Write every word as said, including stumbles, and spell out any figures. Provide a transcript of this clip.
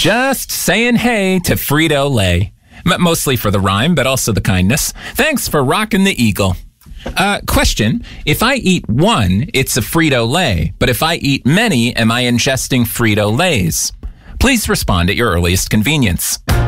Just saying hey to Frito-Lay. M- mostly for the rhyme, but also the kindness. Thanks for rocking the Eagle. Uh, question. If I eat one, it's a Frito-Lay. But if I eat many, am I ingesting Frito-Lays? Please respond at your earliest convenience.